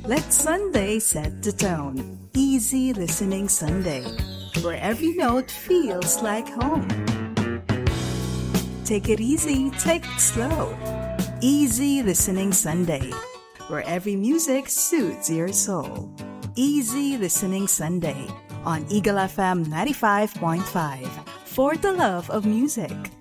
Let Sunday set the tone. Easy Listening Sunday, where every note feels like home. Take it easy, take it slow. Easy Listening Sunday, where every music suits your soul. Easy Listening Sunday on Eagle FM 95.5 for the love of music.